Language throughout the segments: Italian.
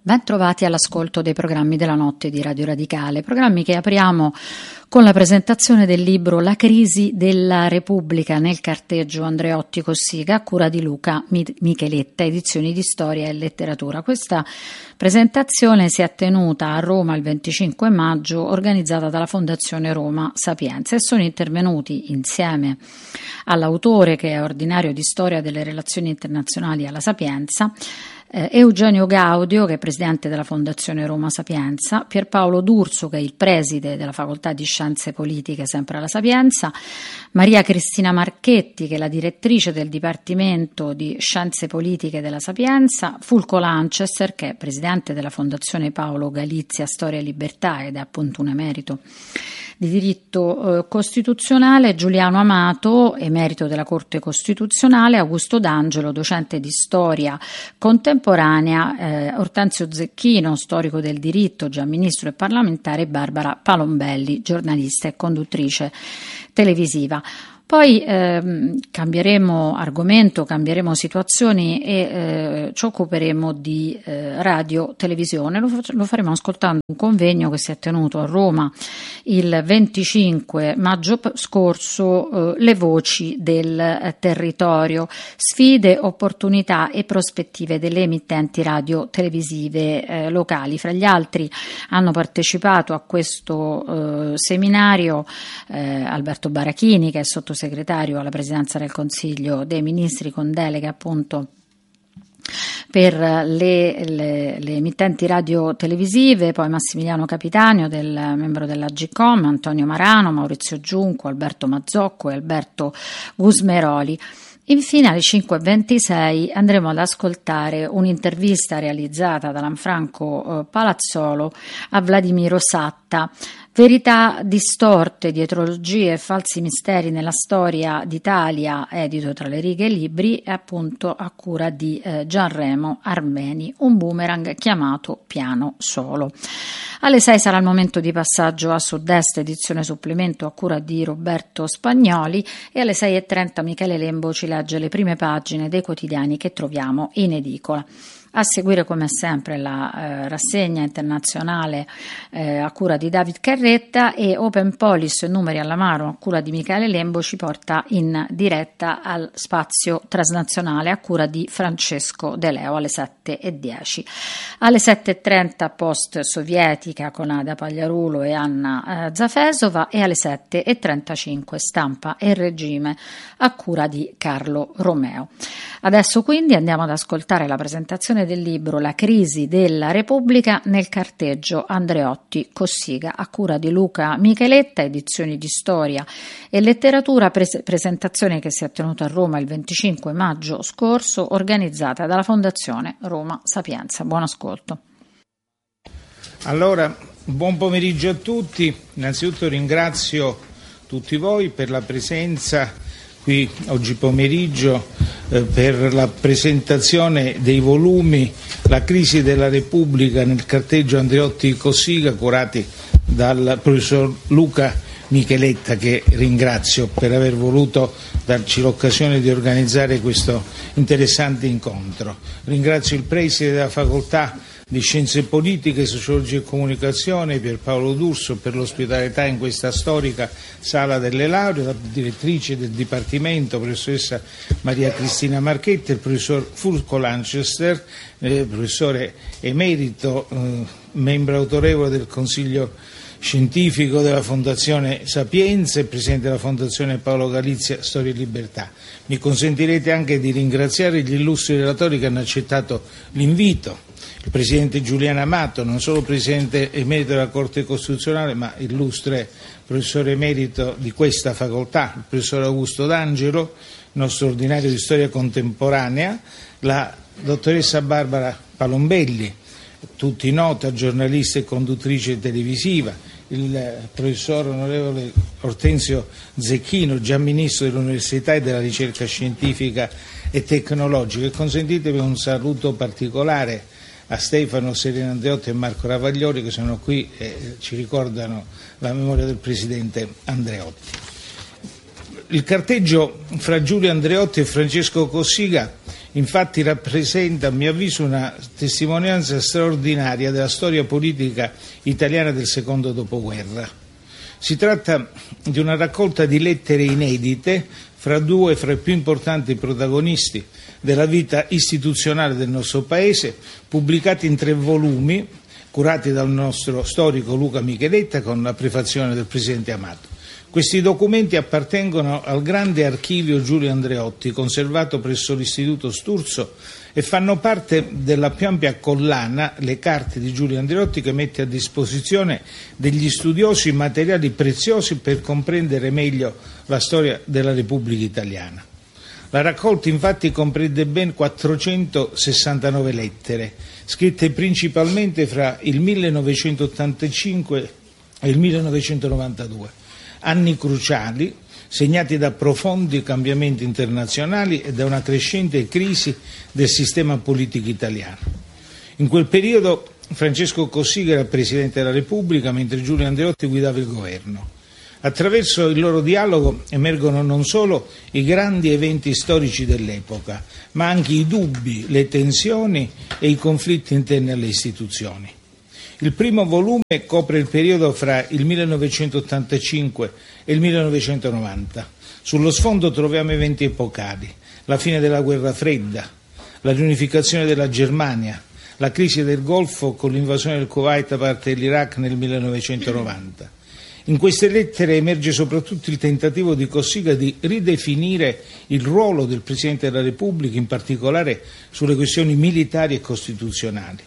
Ben trovati all'ascolto dei programmi della notte di Radio Radicale, programmi che apriamo con la presentazione del libro La crisi della Repubblica nel carteggio Andreotti Cossiga a cura di Luca Micheletta, edizioni di storia e letteratura. Questa presentazione si è tenuta a Roma il 25 maggio, organizzata dalla Fondazione Roma Sapienza, e sono intervenuti insieme all'autore, che è ordinario di storia delle relazioni internazionali alla Sapienza, Eugenio Gaudio, che è presidente della Fondazione Roma Sapienza, Pierpaolo D'Urso, che è il preside della Facoltà di Scienze Politiche sempre alla Sapienza, Maria Cristina Marchetti, che è la direttrice del Dipartimento di Scienze Politiche della Sapienza, Fulco Lanchester, che è presidente della Fondazione Paolo Galizia Storia e Libertà ed è appunto un emerito di diritto costituzionale, Giuliano Amato, emerito della Corte Costituzionale, Augusto D'Angelo, docente di storia contemporanea, Ortenzio Zecchino, storico del diritto, già ministro e parlamentare, e Barbara Palombelli, giornalista e conduttrice televisiva. Poi cambieremo argomento, cambieremo situazioni e ci occuperemo di radio-televisione. Lo faremo ascoltando un convegno che si è tenuto a Roma il 25 maggio scorso, Le voci del territorio, sfide, opportunità e prospettive delle emittenti radio-televisive locali. Fra gli altri hanno partecipato a questo seminario Alberto Barachini, che è sottosegretario alla Presidenza del Consiglio dei Ministri con delega appunto per le emittenti radio-televisive, poi Massimiliano Capitanio, membro dell'Agcom, Antonio Marano, Maurizio Giunco, Alberto Mazzocco e Alberto Gusmeroli. Infine alle 5:26 andremo ad ascoltare un'intervista realizzata da Lanfranco Palazzolo a Vladimiro Satta, Verità distorte, dietrologie e falsi misteri nella storia d'Italia, edito Tra le righe libri, è appunto a cura di Gianremo Armeni, un boomerang chiamato Piano Solo. Alle 6 sarà il momento di passaggio a Sud-Est, edizione supplemento a cura di Roberto Spagnoli, e alle 6:30 Michele Lembo ci legge le prime pagine dei quotidiani che troviamo in edicola. A seguire come sempre la rassegna internazionale a cura di David Carretta, e Open Police numeri alla mano a cura di Michele Lembo ci porta in diretta al spazio transnazionale a cura di Francesco De Leo alle 7:10. Alle 7:30 post sovietica con Ada Pagliarulo e Anna Zafesova, e alle 7:35 stampa e regime a cura di Carlo Romeo. Adesso quindi andiamo ad ascoltare la presentazione del libro La crisi della Repubblica nel carteggio Andreotti Cossiga a cura di Luca Micheletta, edizioni di storia e letteratura, presentazione che si è tenuta a Roma il 25 maggio scorso, organizzata dalla Fondazione Roma Sapienza. Buon ascolto. Allora, buon pomeriggio a tutti. Innanzitutto ringrazio tutti voi per la presenza qui oggi pomeriggio per la presentazione dei volumi La crisi della Repubblica nel carteggio Andreotti Cossiga, curati dal professor Luca Micheletta, che ringrazio per aver voluto darci l'occasione di organizzare questo interessante incontro. Ringrazio il preside della Facoltà di Scienze Politiche, Sociologia e Comunicazione, Pierpaolo D'Urso, per l'ospitalità in questa storica sala delle lauree, la direttrice del Dipartimento, professoressa Maria Cristina Marchetti, il professor Fulco Lanchester, professore emerito, membro autorevole del Consiglio Scientifico della Fondazione Sapienza e presidente della Fondazione Paolo Galizia Storia e Libertà. Mi consentirete anche di ringraziare gli illustri relatori che hanno accettato l'invito. Il presidente Giuliano Amato, non solo presidente emerito della Corte Costituzionale, ma illustre professore emerito di questa facoltà, il professor Augusto D'Angelo, nostro ordinario di storia contemporanea, la dottoressa Barbara Palombelli, tutti nota, giornalista e conduttrice televisiva, il professor onorevole Ortenzio Zecchino, già ministro dell'Università e della Ricerca Scientifica e Tecnologica. E consentitemi un saluto particolare a Stefano Serena Andreotti e Marco Ravaglioli, che sono qui e ci ricordano la memoria del presidente Andreotti. Il carteggio fra Giulio Andreotti e Francesco Cossiga infatti rappresenta, a mio avviso, una testimonianza straordinaria della storia politica italiana del secondo dopoguerra. Si tratta di una raccolta di lettere inedite fra i più importanti protagonisti della vita istituzionale del nostro Paese, pubblicati in 3 volumi, curati dal nostro storico Luca Micheletta con la prefazione del Presidente Amato. Questi documenti appartengono al grande archivio Giulio Andreotti, conservato presso l'Istituto Sturzo, e fanno parte della più ampia collana, le carte di Giulio Andreotti, che mette a disposizione degli studiosi materiali preziosi per comprendere meglio la storia della Repubblica Italiana. La raccolta infatti comprende ben 469 lettere, scritte principalmente fra il 1985 e il 1992, anni cruciali segnati da profondi cambiamenti internazionali e da una crescente crisi del sistema politico italiano. In quel periodo Francesco Cossiga era Presidente della Repubblica, mentre Giulio Andreotti guidava il governo. Attraverso il loro dialogo emergono non solo i grandi eventi storici dell'epoca, ma anche i dubbi, le tensioni e i conflitti interni alle istituzioni. Il primo volume copre il periodo fra il 1985 e il 1990. Sullo sfondo troviamo eventi epocali: la fine della guerra fredda, la riunificazione della Germania, la crisi del Golfo con l'invasione del Kuwait da parte dell'Iraq nel 1990. In queste lettere emerge soprattutto il tentativo di Cossiga di ridefinire il ruolo del Presidente della Repubblica, in particolare sulle questioni militari e costituzionali.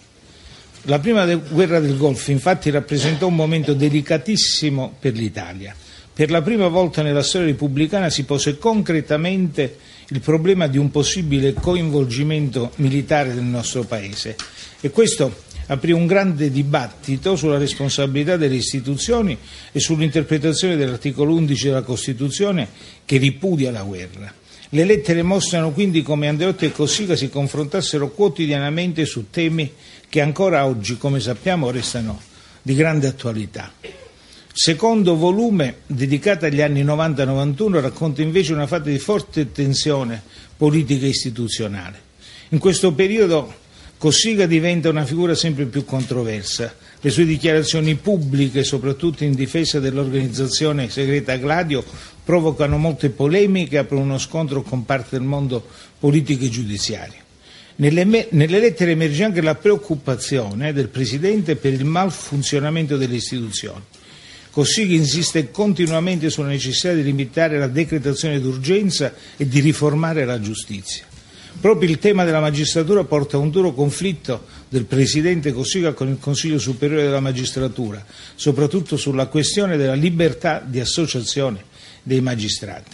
La prima guerra del Golfo infatti rappresentò un momento delicatissimo per l'Italia. Per la prima volta nella storia repubblicana si pose concretamente il problema di un possibile coinvolgimento militare del nostro Paese, e questo aprì un grande dibattito sulla responsabilità delle istituzioni e sull'interpretazione dell'articolo 11 della Costituzione, che ripudia la guerra. Le lettere mostrano quindi come Andreotti e Cossiga si confrontassero quotidianamente su temi che ancora oggi, come sappiamo, restano di grande attualità. Il secondo volume, dedicato agli anni 90-91, racconta invece una fase di forte tensione politica e istituzionale. In questo periodo Cossiga diventa una figura sempre più controversa. Le sue dichiarazioni pubbliche, soprattutto in difesa dell'organizzazione segreta Gladio, provocano molte polemiche e aprono uno scontro con parte del mondo politico e giudiziario. Nelle lettere emerge anche la preoccupazione del Presidente per il malfunzionamento delle istituzioni. Cossiga insiste continuamente sulla necessità di limitare la decretazione d'urgenza e di riformare la giustizia. Proprio il tema della magistratura porta a un duro conflitto del Presidente Cossiga con il Consiglio Superiore della Magistratura, soprattutto sulla questione della libertà di associazione dei magistrati.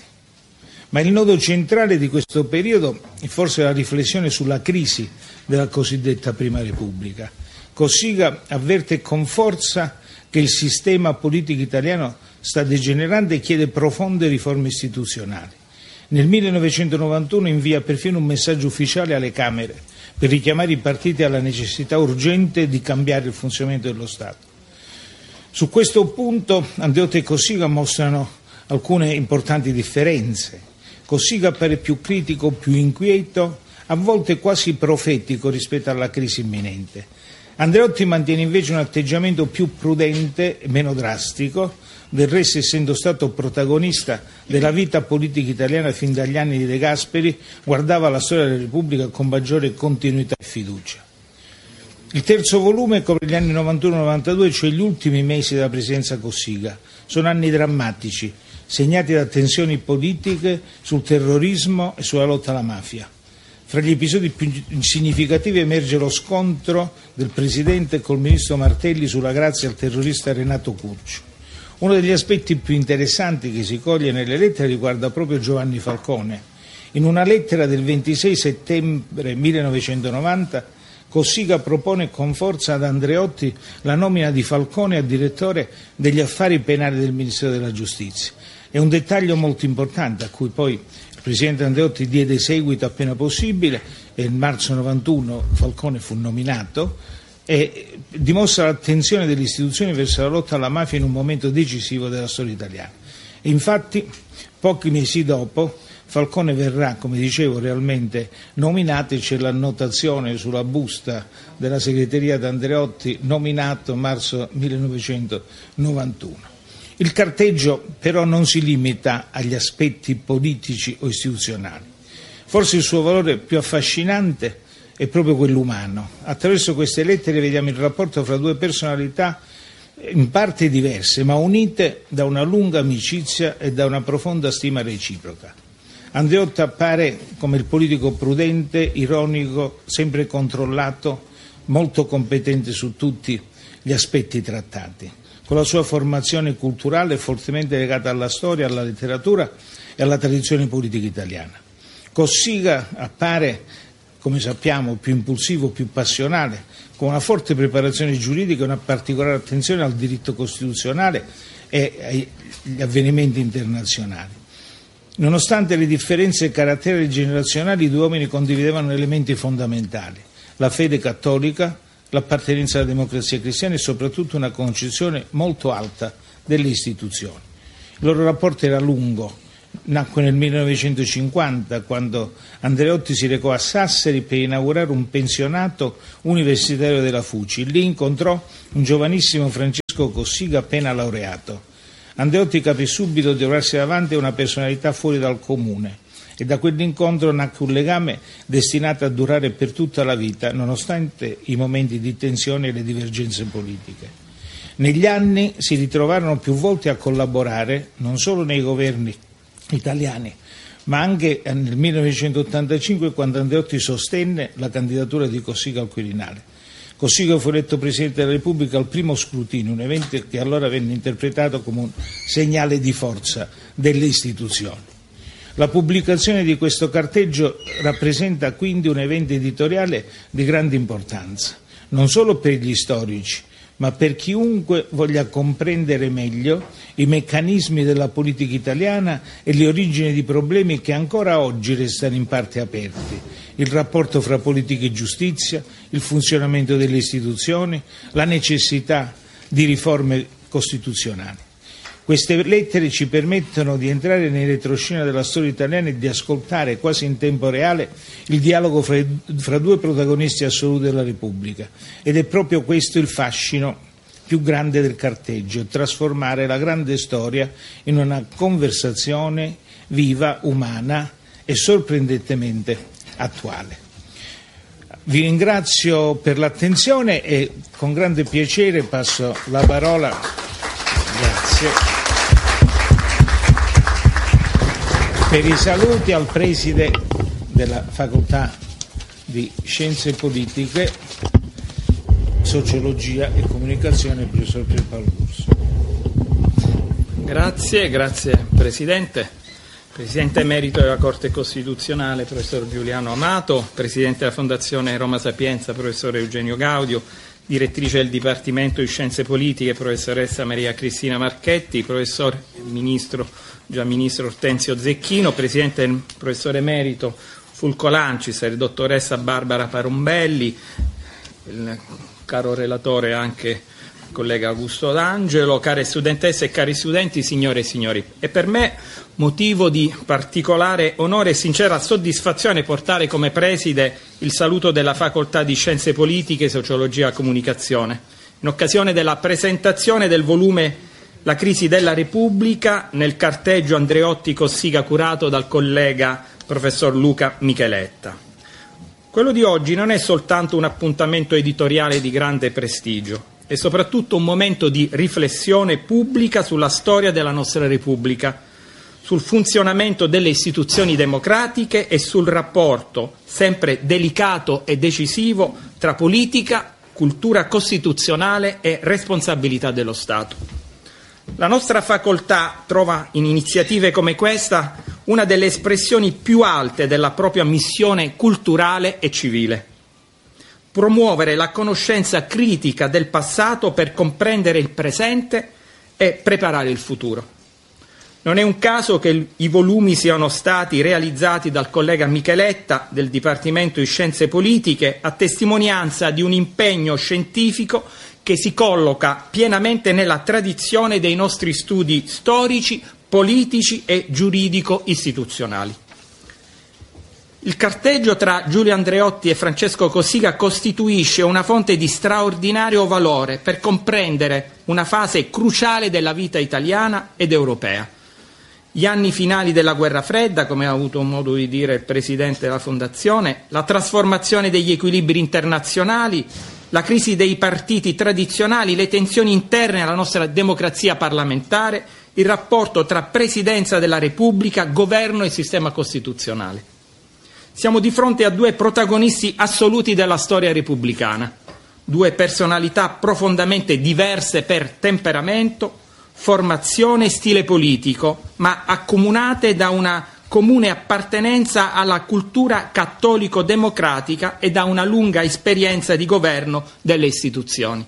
Ma il nodo centrale di questo periodo è forse la riflessione sulla crisi della cosiddetta Prima Repubblica. Cossiga avverte con forza che il sistema politico italiano sta degenerando e chiede profonde riforme istituzionali. Nel 1991 invia perfino un messaggio ufficiale alle Camere per richiamare i partiti alla necessità urgente di cambiare il funzionamento dello Stato. Su questo punto Andreotti e Cossiga mostrano alcune importanti differenze. Cossiga appare più critico, più inquieto, a volte quasi profetico rispetto alla crisi imminente. Andreotti mantiene invece un atteggiamento più prudente e meno drastico, del resto essendo stato protagonista della vita politica italiana fin dagli anni di De Gasperi, guardava la storia della Repubblica con maggiore continuità e fiducia. Il terzo volume copre gli anni 91-92, cioè gli ultimi mesi della presidenza Cossiga. Sono anni drammatici, segnati da tensioni politiche sul terrorismo e sulla lotta alla mafia. Fra gli episodi più significativi emerge lo scontro del Presidente col Ministro Martelli sulla grazia al terrorista Renato Curcio. Uno degli aspetti più interessanti che si coglie nelle lettere riguarda proprio Giovanni Falcone. In una lettera del 26 settembre 1990 Cossiga propone con forza ad Andreotti la nomina di Falcone a direttore degli affari penali del Ministero della Giustizia. È un dettaglio molto importante a cui poi il Presidente Andreotti diede seguito appena possibile e nel marzo 91 Falcone fu nominato, e dimostra l'attenzione delle istituzioni verso la lotta alla mafia in un momento decisivo della storia italiana. E infatti, pochi mesi dopo, Falcone verrà, come dicevo, realmente nominato e c'è l'annotazione sulla busta della segreteria d'Andreotti, nominato marzo 1991. Il carteggio però non si limita agli aspetti politici o istituzionali. Forse il suo valore più affascinante è proprio quello umano. Attraverso queste lettere vediamo il rapporto fra due personalità in parte diverse, ma unite da una lunga amicizia e da una profonda stima reciproca. Andreotti appare come il politico prudente, ironico, sempre controllato, molto competente su tutti gli aspetti trattati. Con la sua formazione culturale fortemente legata alla storia, alla letteratura e alla tradizione politica italiana. Cossiga appare, come sappiamo, più impulsivo, più passionale, con una forte preparazione giuridica e una particolare attenzione al diritto costituzionale e agli avvenimenti internazionali. Nonostante le differenze caratteriali generazionali, i due uomini condividevano elementi fondamentali: la fede cattolica, l'appartenenza alla democrazia cristiana e soprattutto una concezione molto alta delle istituzioni. Il loro rapporto era lungo, nacque nel 1950 quando Andreotti si recò a Sassari per inaugurare un pensionato universitario della FUCI. Lì incontrò un giovanissimo Francesco Cossiga appena laureato. Andreotti capì subito di trovarsi davanti a una personalità fuori dal comune e da quell'incontro nacque un legame destinato a durare per tutta la vita, nonostante i momenti di tensione e le divergenze politiche. Negli anni si ritrovarono più volte a collaborare, non solo nei governi italiani, ma anche nel 1985 quando Andreotti sostenne la candidatura di Cossiga al Quirinale. Cossiga fu eletto Presidente della Repubblica al primo scrutinio, un evento che allora venne interpretato come un segnale di forza delle istituzioni. La pubblicazione di questo carteggio rappresenta quindi un evento editoriale di grande importanza, non solo per gli storici, ma per chiunque voglia comprendere meglio i meccanismi della politica italiana e le origini di problemi che ancora oggi restano in parte aperti: il rapporto fra politica e giustizia, il funzionamento delle istituzioni, la necessità di riforme costituzionali. Queste lettere ci permettono di entrare nei retroscena della storia italiana e di ascoltare quasi in tempo reale il dialogo fra due protagonisti assoluti della Repubblica. Ed è proprio questo il fascino più grande del carteggio: trasformare la grande storia in una conversazione viva, umana e sorprendentemente attuale. Vi ringrazio per l'attenzione e con grande piacere passo la parola. Grazie. Per i saluti al preside della Facoltà di Scienze Politiche, Sociologia e Comunicazione, il professor Pierpaolo D'Urso. Grazie Presidente. Presidente emerito della Corte Costituzionale, professor Giuliano Amato, Presidente della Fondazione Roma Sapienza, professor Eugenio Gaudio, Direttrice del Dipartimento di Scienze Politiche, professoressa Maria Cristina Marchetti, Professor Già Ministro Ortensio Zecchino, Presidente del Professor Emerito Fulco Lancis, Dottoressa Barbara Parombelli, il caro relatore anche collega Augusto D'Angelo, care studentesse e cari studenti, signore e signori. È per me motivo di particolare onore e sincera soddisfazione portare come preside il saluto della Facoltà di Scienze Politiche, Sociologia e Comunicazione, in occasione della presentazione del volume La crisi della Repubblica nel carteggio Andreotti Cossiga curato dal collega professor Luca Micheletta. Quello di oggi non è soltanto un appuntamento editoriale di grande prestigio, è soprattutto un momento di riflessione pubblica sulla storia della nostra Repubblica, sul funzionamento delle istituzioni democratiche e sul rapporto sempre delicato e decisivo tra politica, cultura costituzionale e responsabilità dello Stato. La nostra facoltà trova in iniziative come questa una delle espressioni più alte della propria missione culturale e civile. Promuovere la conoscenza critica del passato per comprendere il presente e preparare il futuro. Non è un caso che i volumi siano stati realizzati dal collega Micheletta del Dipartimento di Scienze Politiche a testimonianza di un impegno scientifico che si colloca pienamente nella tradizione dei nostri studi storici, politici e giuridico-istituzionali. Il carteggio tra Giulio Andreotti e Francesco Cossiga costituisce una fonte di straordinario valore per comprendere una fase cruciale della vita italiana ed europea. Gli anni finali della guerra fredda, come ha avuto modo di dire il presidente della Fondazione, la trasformazione degli equilibri internazionali, la crisi dei partiti tradizionali, le tensioni interne alla nostra democrazia parlamentare, il rapporto tra Presidenza della Repubblica, Governo e sistema costituzionale. Siamo di fronte a due protagonisti assoluti della storia repubblicana, due personalità profondamente diverse per temperamento, formazione e stile politico, ma accomunate da una comune appartenenza alla cultura cattolico-democratica e da una lunga esperienza di governo delle istituzioni.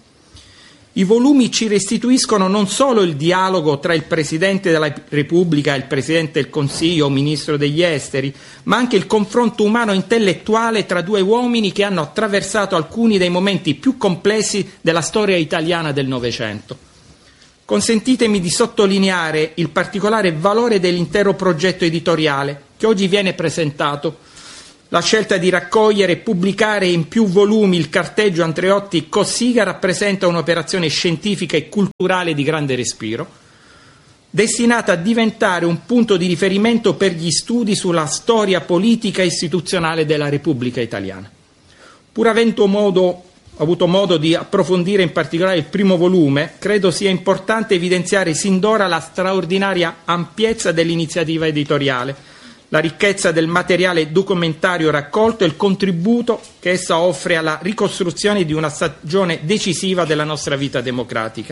I volumi ci restituiscono non solo il dialogo tra il Presidente della Repubblica e il Presidente del Consiglio o Ministro degli Esteri, ma anche il confronto umano intellettuale tra due uomini che hanno attraversato alcuni dei momenti più complessi della storia italiana del Novecento. Consentitemi di sottolineare il particolare valore dell'intero progetto editoriale che oggi viene presentato. La scelta di raccogliere e pubblicare in più volumi il carteggio Andreotti-Cossiga rappresenta un'operazione scientifica e culturale di grande respiro, destinata a diventare un punto di riferimento per gli studi sulla storia politica e istituzionale della Repubblica Italiana. Pur avendo avuto modo di approfondire in particolare il primo volume, credo sia importante evidenziare sin d'ora la straordinaria ampiezza dell'iniziativa editoriale, la ricchezza del materiale documentario raccolto e il contributo che essa offre alla ricostruzione di una stagione decisiva della nostra vita democratica.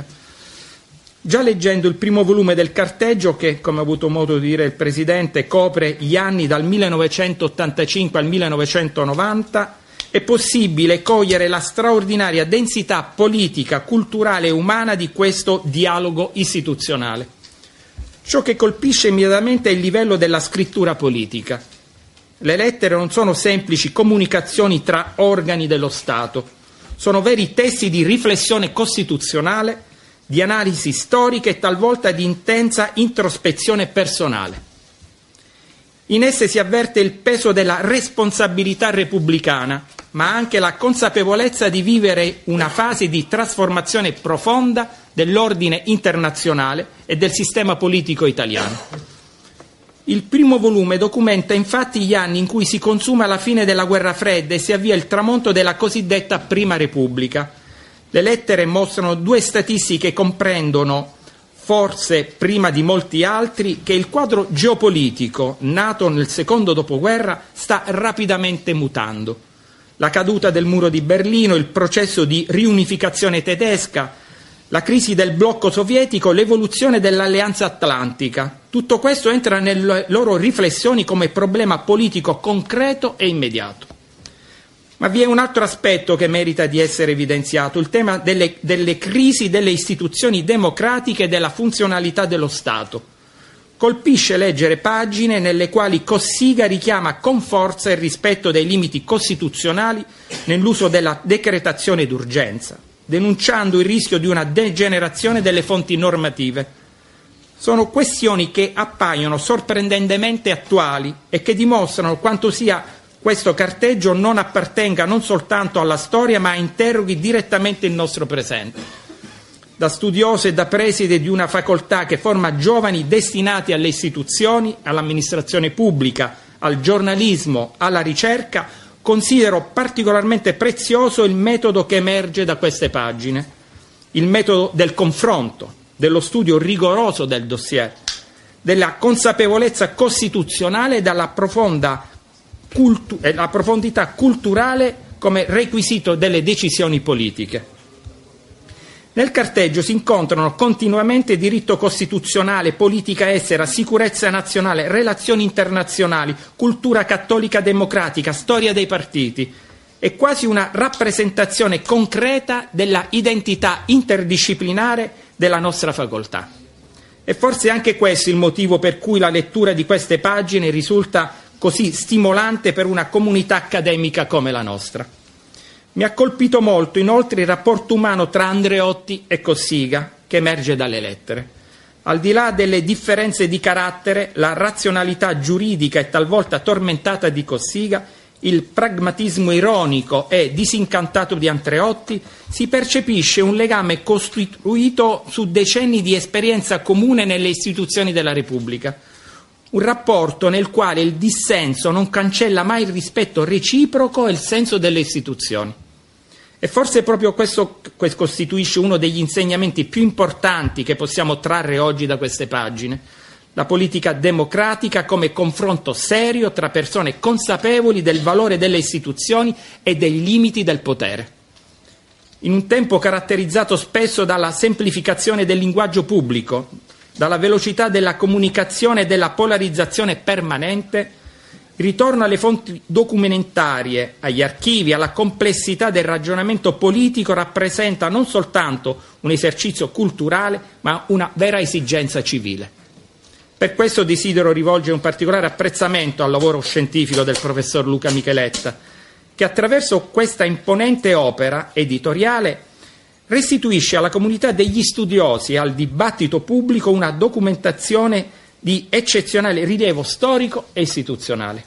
Già leggendo il primo volume del carteggio, che, come ha avuto modo di dire il Presidente, copre gli anni dal 1985 al 1990, è possibile cogliere la straordinaria densità politica, culturale e umana di questo dialogo istituzionale. Ciò che colpisce immediatamente è il livello della scrittura politica. Le lettere non sono semplici comunicazioni tra organi dello Stato, sono veri testi di riflessione costituzionale, di analisi storica e talvolta di intensa introspezione personale. In esse si avverte il peso della responsabilità repubblicana, ma anche la consapevolezza di vivere una fase di trasformazione profonda dell'ordine internazionale e del sistema politico italiano. Il primo volume documenta infatti gli anni in cui si consuma la fine della guerra fredda e si avvia il tramonto della cosiddetta Prima Repubblica. Le lettere mostrano due statistiche che comprendono, forse prima di molti altri, che il quadro geopolitico nato nel secondo dopoguerra sta rapidamente mutando. La caduta del muro di Berlino, il processo di riunificazione tedesca, la crisi del blocco sovietico, l'evoluzione dell'Alleanza Atlantica. Tutto questo entra nelle loro riflessioni come problema politico concreto e immediato. Ma vi è un altro aspetto che merita di essere evidenziato, il tema delle crisi delle istituzioni democratiche e della funzionalità dello Stato. Colpisce leggere pagine nelle quali Cossiga richiama con forza il rispetto dei limiti costituzionali nell'uso della decretazione d'urgenza, denunciando il rischio di una degenerazione delle fonti normative. Sono questioni che appaiono sorprendentemente attuali e che dimostrano quanto sia questo carteggio non appartenga non soltanto alla storia, ma interroghi direttamente il nostro presente. Da studioso e da preside di una facoltà che forma giovani destinati alle istituzioni, all'amministrazione pubblica, al giornalismo, alla ricerca, considero particolarmente prezioso il metodo che emerge da queste pagine, il metodo del confronto, dello studio rigoroso del dossier, della consapevolezza costituzionale e dalla la profondità culturale come requisito delle decisioni politiche. Nel carteggio si incontrano continuamente diritto costituzionale, politica estera, sicurezza nazionale, relazioni internazionali, cultura cattolica democratica, storia dei partiti. È quasi una rappresentazione concreta della identità interdisciplinare della nostra facoltà. E forse anche questo è il motivo per cui la lettura di queste pagine risulta così stimolante per una comunità accademica come la nostra. Mi ha colpito molto inoltre il rapporto umano tra Andreotti e Cossiga, che emerge dalle lettere. Al di là delle differenze di carattere, la razionalità giuridica e talvolta tormentata di Cossiga, il pragmatismo ironico e disincantato di Andreotti, si percepisce un legame costruito su decenni di esperienza comune nelle istituzioni della Repubblica. Un rapporto nel quale il dissenso non cancella mai il rispetto reciproco e il senso delle istituzioni. E forse proprio questo costituisce uno degli insegnamenti più importanti che possiamo trarre oggi da queste pagine. La politica democratica come confronto serio tra persone consapevoli del valore delle istituzioni e dei limiti del potere. In un tempo caratterizzato spesso dalla semplificazione del linguaggio pubblico, dalla velocità della comunicazione e della polarizzazione permanente, il ritorno alle fonti documentarie, agli archivi, alla complessità del ragionamento politico rappresenta non soltanto un esercizio culturale, ma una vera esigenza civile. Per questo desidero rivolgere un particolare apprezzamento al lavoro scientifico del professor Luca Micheletta, che attraverso questa imponente opera editoriale restituisce alla comunità degli studiosi e al dibattito pubblico una documentazione di eccezionale rilievo storico e istituzionale.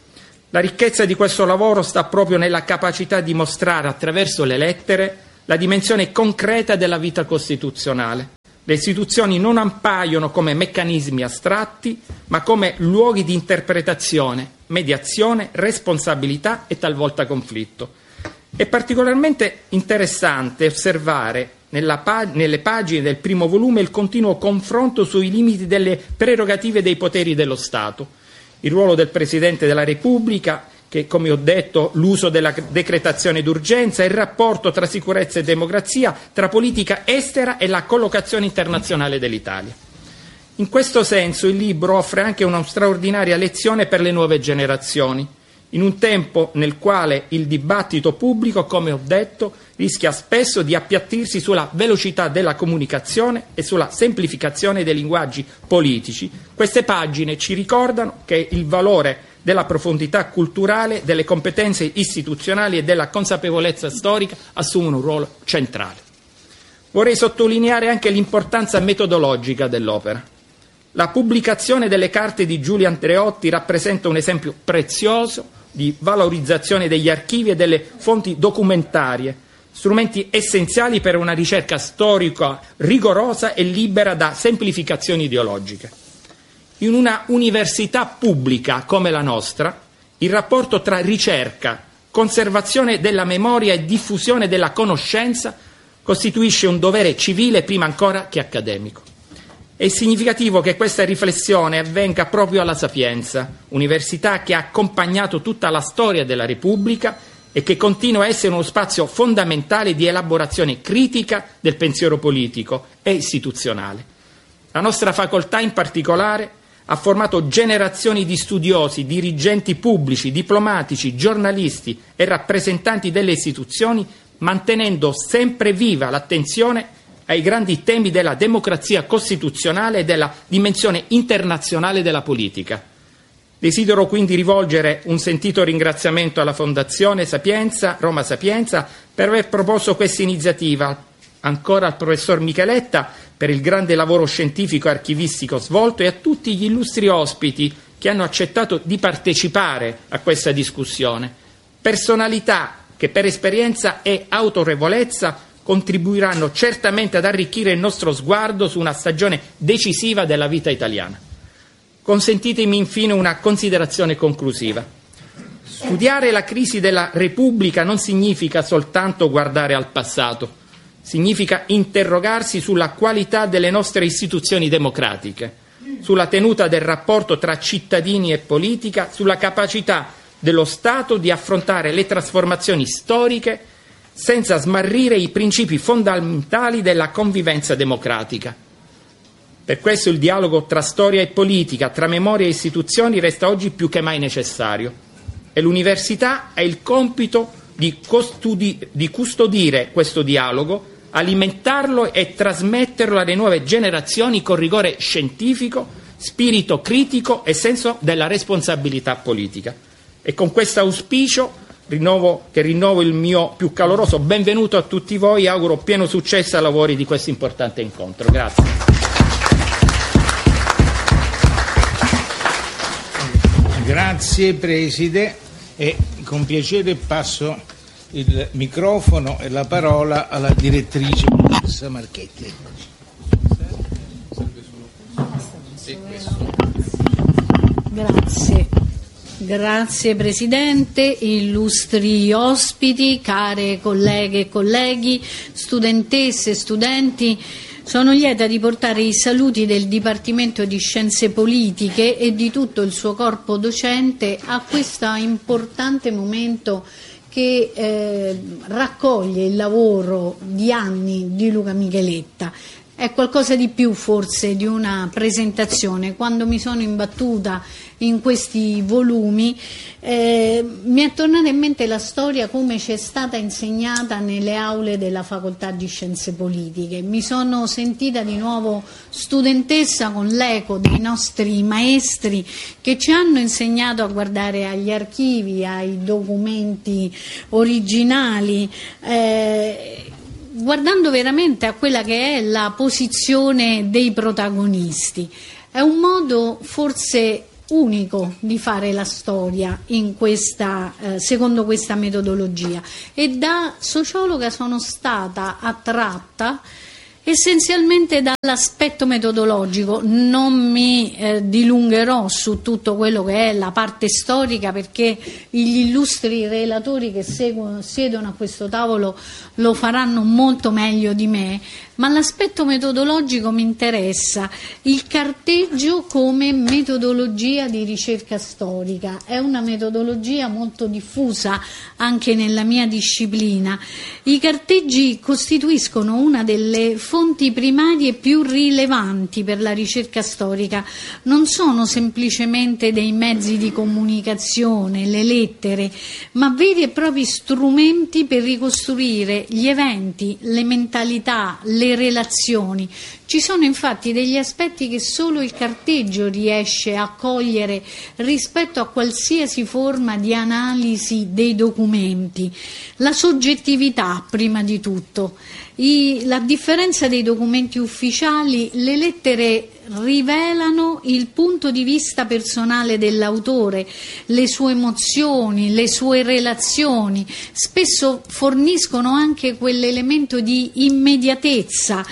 La ricchezza di questo lavoro sta proprio nella capacità di mostrare attraverso le lettere la dimensione concreta della vita costituzionale. Le istituzioni non appaiono come meccanismi astratti, ma come luoghi di interpretazione, mediazione, responsabilità e talvolta conflitto. È particolarmente interessante osservare nelle pagine del primo volume il continuo confronto sui limiti delle prerogative dei poteri dello Stato, il ruolo del Presidente della Repubblica, che, come ho detto, l'uso della decretazione d'urgenza, il rapporto tra sicurezza e democrazia, tra politica estera e la collocazione internazionale dell'Italia. In questo senso il libro offre anche una straordinaria lezione per le nuove generazioni, in un tempo nel quale il dibattito pubblico, come ho detto, rischia spesso di appiattirsi sulla velocità della comunicazione e sulla semplificazione dei linguaggi politici. Queste pagine ci ricordano che il valore della profondità culturale, delle competenze istituzionali e della consapevolezza storica assumono un ruolo centrale. Vorrei sottolineare anche l'importanza metodologica dell'opera. La pubblicazione delle carte di Giulio Andreotti rappresenta un esempio prezioso di valorizzazione degli archivi e delle fonti documentarie, strumenti essenziali per una ricerca storica rigorosa e libera da semplificazioni ideologiche. In una università pubblica come la nostra, il rapporto tra ricerca, conservazione della memoria e diffusione della conoscenza costituisce un dovere civile prima ancora che accademico. È significativo che questa riflessione avvenga proprio alla Sapienza, università che ha accompagnato tutta la storia della Repubblica e che continua a essere uno spazio fondamentale di elaborazione critica del pensiero politico e istituzionale. La nostra facoltà in particolare ha formato generazioni di studiosi, dirigenti pubblici, diplomatici, giornalisti e rappresentanti delle istituzioni, mantenendo sempre viva l'attenzione ai grandi temi della democrazia costituzionale e della dimensione internazionale della politica. Desidero quindi rivolgere un sentito ringraziamento alla Fondazione Sapienza, Roma Sapienza, per aver proposto questa iniziativa, ancora al professor Micheletta per il grande lavoro scientifico e archivistico svolto e a tutti gli illustri ospiti che hanno accettato di partecipare a questa discussione. Personalità che per esperienza e autorevolezza contribuiranno certamente ad arricchire il nostro sguardo su una stagione decisiva della vita italiana. Consentitemi infine una considerazione conclusiva. Studiare la crisi della Repubblica non significa soltanto guardare al passato, significa interrogarsi sulla qualità delle nostre istituzioni democratiche, sulla tenuta del rapporto tra cittadini e politica, sulla capacità dello Stato di affrontare le trasformazioni storiche senza smarrire i principi fondamentali della convivenza democratica. Per questo il dialogo tra storia e politica, tra memoria e istituzioni resta oggi più che mai necessario e l'università ha il compito di custodire questo dialogo, alimentarlo e trasmetterlo alle nuove generazioni con rigore scientifico, spirito critico e senso della responsabilità politica. E con questo auspicio rinnovo il mio più caloroso benvenuto a tutti voi e auguro pieno successo ai lavori di questo importante incontro. Grazie. Grazie Preside, e con piacere passo il microfono e la parola alla direttrice professoressa Marchetti. Grazie Presidente, illustri ospiti, care colleghe e colleghi, studentesse e studenti. Sono lieta di portare i saluti del Dipartimento di Scienze Politiche e di tutto il suo corpo docente a questo importante momento che raccoglie il lavoro di anni di Luca Micheletta. È qualcosa di più forse di una presentazione. Quando mi sono imbattuta in questi volumi mi è tornata in mente la storia come ci è stata insegnata nelle aule della Facoltà di Scienze Politiche. Mi sono sentita di nuovo studentessa con l'eco dei nostri maestri che ci hanno insegnato a guardare agli archivi, ai documenti originali, guardando veramente a quella che è la posizione dei protagonisti. È un modo forse unico di fare la storia in secondo questa metodologia, e da sociologa sono stata attratta essenzialmente dall'aspetto metodologico. Non mi dilungherò su tutto quello che è la parte storica, perché gli illustri relatori che siedono a questo tavolo lo faranno molto meglio di me, ma l'aspetto metodologico mi interessa. Il carteggio come metodologia di ricerca storica è una metodologia molto diffusa anche nella mia disciplina. I carteggi costituiscono una delle fonti primarie più rilevanti per la ricerca storica. Non sono semplicemente dei mezzi di comunicazione, le lettere, ma veri e propri strumenti per ricostruire gli eventi, le mentalità, le relazioni. Ci sono infatti degli aspetti che solo il carteggio riesce a cogliere rispetto a qualsiasi forma di analisi dei documenti. La soggettività, prima di tutto. La differenza dei documenti ufficiali: le lettere rivelano il punto di vista personale dell'autore, le sue emozioni, le sue relazioni, spesso forniscono anche quell'elemento di immediatezza,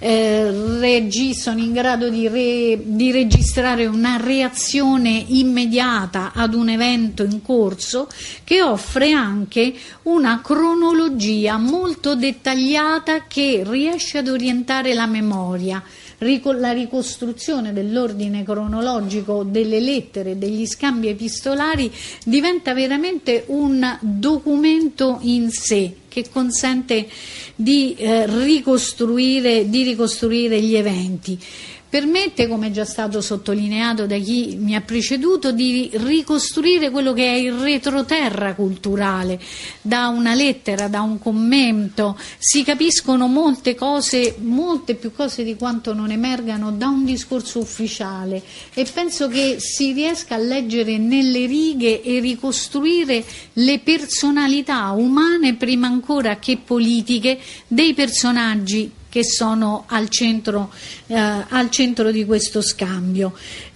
sono in grado di registrare una reazione immediata ad un evento in corso, che offre anche una cronologia molto dettagliata che riesce ad orientare la memoria. La ricostruzione dell'ordine cronologico delle lettere, degli scambi epistolari, diventa veramente un documento in sé che consente di ricostruire gli eventi. Permette, come è già stato sottolineato da chi mi ha preceduto, di ricostruire quello che è il retroterra culturale. Da una lettera, da un commento, si capiscono molte cose, molte più cose di quanto non emergano da un discorso ufficiale, e penso che si riesca a leggere nelle righe e ricostruire le personalità umane, prima ancora che politiche, dei personaggi che sono al centro di questo scambio.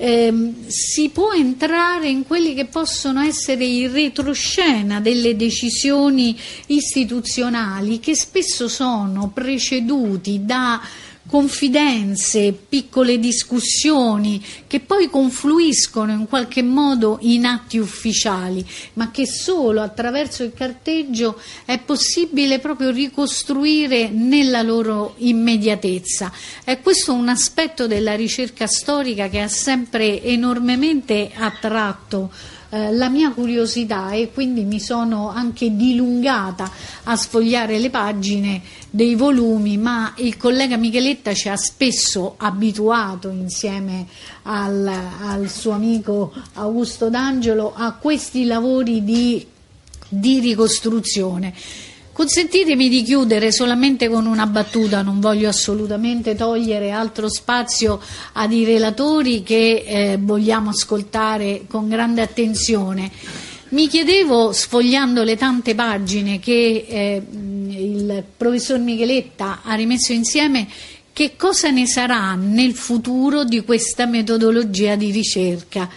Si può entrare in quelli che possono essere i retroscena delle decisioni istituzionali, che spesso sono preceduti da confidenze, piccole discussioni che poi confluiscono in qualche modo in atti ufficiali, ma che solo attraverso il carteggio è possibile proprio ricostruire nella loro immediatezza. È questo un aspetto della ricerca storica che ha sempre enormemente attratto la mia curiosità, e quindi mi sono anche dilungata a sfogliare le pagine dei volumi, ma il collega Micheletta ci ha spesso abituato, insieme al suo amico Augusto D'Angelo, a questi lavori di ricostruzione. Consentitemi di chiudere solamente con una battuta. Non voglio assolutamente togliere altro spazio ai relatori che vogliamo ascoltare con grande attenzione. Mi chiedevo, sfogliando le tante pagine che il professor Micheletta ha rimesso insieme, che cosa ne sarà nel futuro di questa metodologia di ricerca.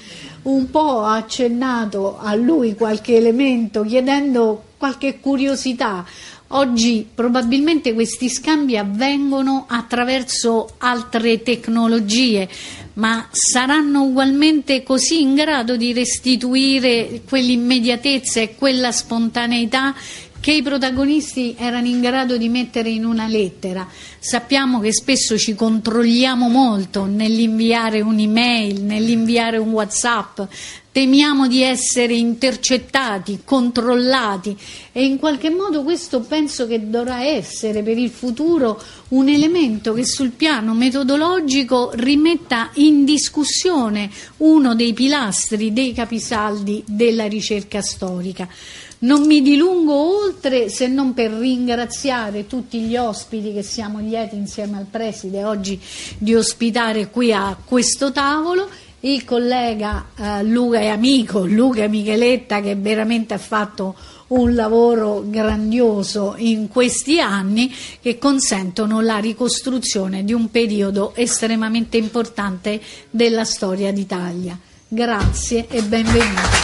un po' accennato a lui qualche elemento, chiedendo qualche curiosità. Oggi probabilmente questi scambi avvengono attraverso altre tecnologie, ma saranno ugualmente così in grado di restituire quell'immediatezza e quella spontaneità che i protagonisti erano in grado di mettere in una lettera. Sappiamo che spesso ci controlliamo molto nell'inviare un'email, nell'inviare un WhatsApp, temiamo di essere intercettati, controllati, e in qualche modo questo penso che dovrà essere per il futuro un elemento che sul piano metodologico rimetta in discussione uno dei pilastri, dei capisaldi della ricerca storica. Non mi dilungo oltre, se non per ringraziare tutti gli ospiti che siamo lieti insieme al preside oggi di ospitare qui a questo tavolo, il collega Luca e amico Luca Micheletta, che veramente ha fatto un lavoro grandioso in questi anni che consentono la ricostruzione di un periodo estremamente importante della storia d'Italia. Grazie e benvenuti.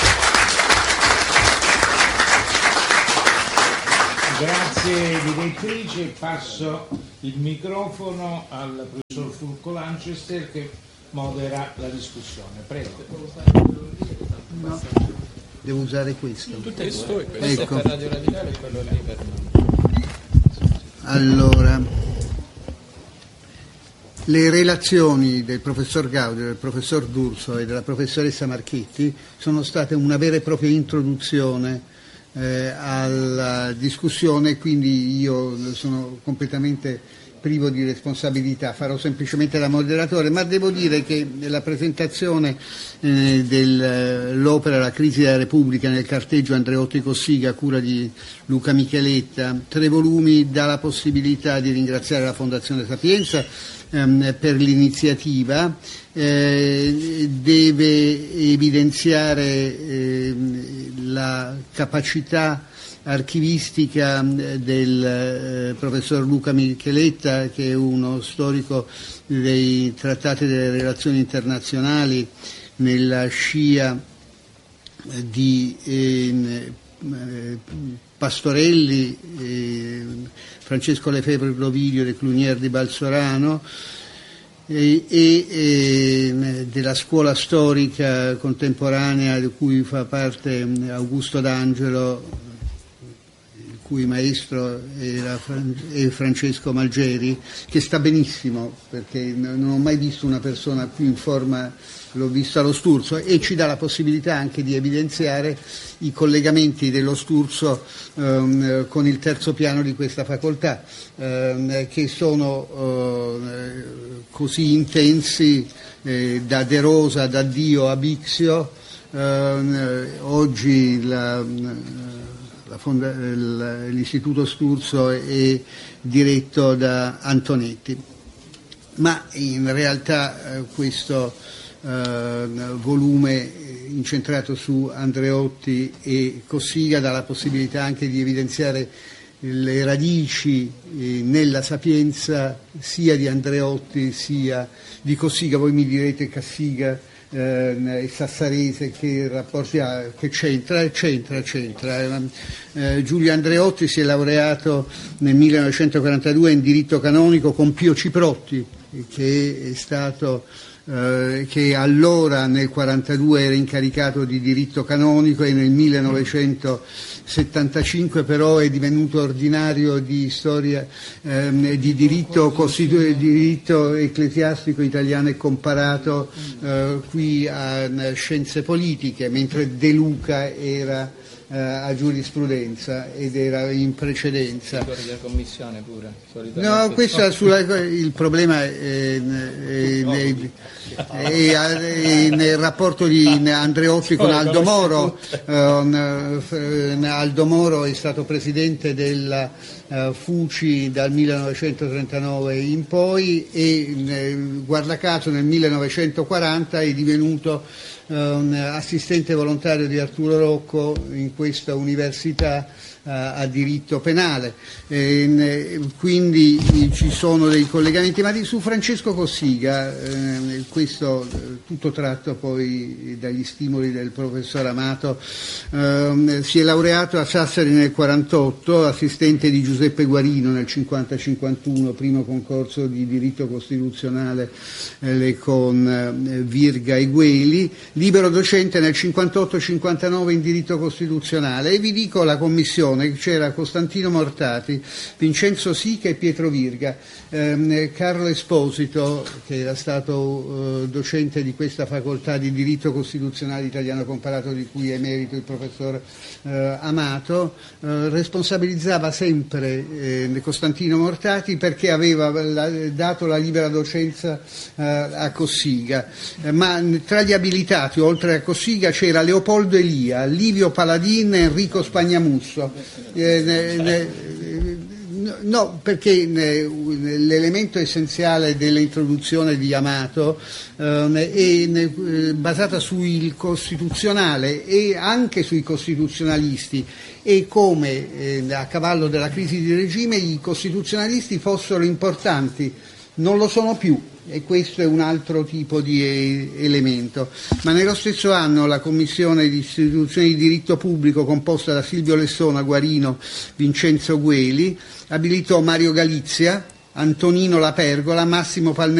Grazie direttrice, passo il microfono al professor Fulco Lanchester che modera la discussione. Prego. No, devo usare questo. Questo ecco. È per Radio Radicale e quello lì per noi. Allora, le relazioni del professor Gaudio, del professor D'Urso e della professoressa Marchetti sono state una vera e propria introduzione alla discussione, quindi io sono completamente privo di responsabilità, farò semplicemente da moderatore, ma devo dire che la presentazione dell'opera La crisi della Repubblica nel carteggio Andreotti Cossiga a cura di Luca Micheletta, 3 volumi, dà la possibilità di ringraziare la Fondazione Sapienza per l'iniziativa, deve evidenziare la capacità archivistica del professor Luca Micheletta, che è uno storico dei trattati delle relazioni internazionali nella scia di Pastorelli, Francesco Lefebvre Glovidio de Clunier di Balsorano e della scuola storica contemporanea di cui fa parte Augusto D'Angelo, il cui maestro è Francesco Malgeri, che sta benissimo, perché non ho mai visto una persona più in forma, l'ho visto allo Sturzo, e ci dà la possibilità anche di evidenziare i collegamenti dello Sturzo con il terzo piano di questa facoltà, che sono così intensi da De Rosa, da Dio a Bixio. Oggi l'Istituto Sturzo è diretto da Antonetti, ma in realtà questo volume incentrato su Andreotti e Cossiga dà la possibilità anche di evidenziare le radici nella sapienza sia di Andreotti sia di Cossiga. Voi mi direte Cossiga e Sassarese che rapporti ha, che c'entra. Giulio Andreotti si è laureato nel 1942 in diritto canonico con Pio Ciprotti, che è stato che allora nel 1942 era incaricato di diritto canonico e nel 1975 però è divenuto ordinario di storia di diritto ecclesiastico italiano e comparato qui a Scienze Politiche, mentre De Luca era a giurisprudenza ed era in precedenza. Della commissione pure. No, questo il problema è nel rapporto di Andreotti con Aldo Moro. Aldo Moro è stato presidente della FUCI dal 1939 in poi e guarda caso nel 1940 è divenuto assistente volontario di Arturo Rocco in questa università a diritto penale, quindi ci sono dei collegamenti. Ma su Francesco Cossiga, questo tutto tratto poi dagli stimoli del professor Amato, si è laureato a Sassari nel 48, assistente di Giuseppe Guarino nel 50-51, primo concorso di diritto costituzionale con Virga e Gueli, libero docente nel 58-59 in diritto costituzionale. E vi dico la commissione: c'era Costantino Mortati, Vincenzo Sica e Pietro Virga, Carlo Esposito, che era stato docente di questa facoltà di diritto costituzionale italiano comparato, di cui è emerito il professor Amato, responsabilizzava sempre Costantino Mortati perché aveva dato la libera docenza a Cossiga, ma tra gli abilitati oltre a Cossiga c'era Leopoldo Elia, Livio Paladin e Enrico Spagnamusso. No, perché l'elemento essenziale dell'introduzione di Amato è basata sul costituzionale e anche sui costituzionalisti, e come a cavallo della crisi di regime i costituzionalisti fossero importanti. Non lo sono più, e questo è un altro tipo di elemento. Ma nello stesso anno la commissione di istituzioni di diritto pubblico, composta da Silvio Lessona, Guarino, Vincenzo Gueli, abilitò Mario Galizia, Antonino La Pergola, Massimo Palmero